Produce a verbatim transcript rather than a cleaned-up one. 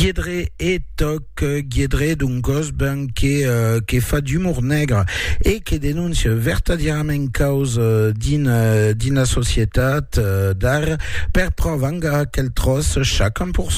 Guédré et toc, Guédré d'un gos ben qui euh, qui fa d'humour nègre et qui dénonce vertadièrement cause euh, d'une d'une société euh, d'art per provanga quel trosse chacun pour